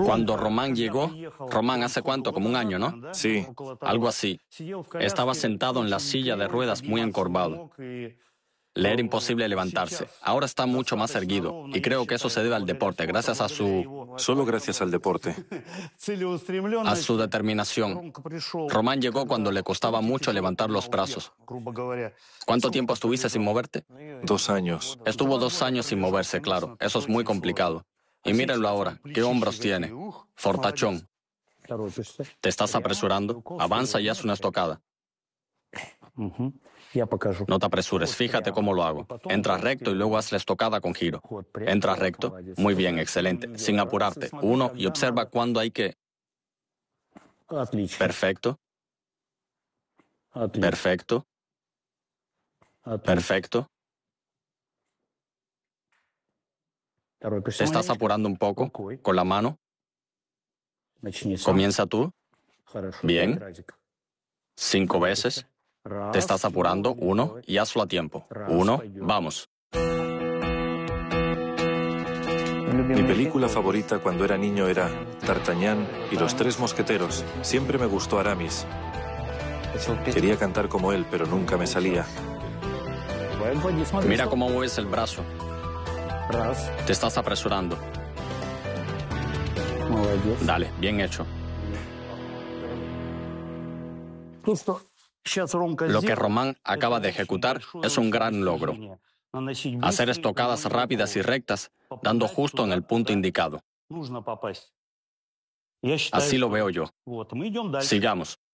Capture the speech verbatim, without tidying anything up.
Cuando Román llegó, Román, ¿hace cuánto? Como un año, ¿no? Sí. Algo así. Estaba sentado en la silla de ruedas muy encorvado. Le era imposible levantarse. Ahora está mucho más erguido. Y creo que eso se debe al deporte, gracias a su... Solo gracias al deporte. a su determinación. Román llegó cuando le costaba mucho levantar los brazos. ¿Cuánto tiempo estuviste sin moverte? Dos años. Estuvo dos años sin moverse, claro. Eso es muy complicado. Y mírenlo ahora. ¿Qué hombros tiene? Fortachón. ¿Te estás apresurando? Avanza y haz una estocada. No te apresures, fíjate cómo lo hago. Entra recto y luego haz la estocada con giro. Entra recto. Muy bien, excelente. Sin apurarte. Uno, y observa cuándo hay que... Perfecto. Perfecto. Perfecto. ¿Te estás apurando un poco con la mano? Comienza tú. Bien. Cinco veces. Te estás apurando. Uno. Y hazlo a tiempo. Uno. Vamos. Mi película favorita cuando era niño era D'Artagnan y los Tres Mosqueteros. Siempre me gustó Aramis. Quería cantar como él, pero nunca me salía. Mira cómo mueves el brazo. Te estás apresurando. Dale, bien hecho. Lo que Román acaba de ejecutar es un gran logro. Hacer estocadas rápidas y rectas, dando justo en el punto indicado. Así lo veo yo. Sigamos.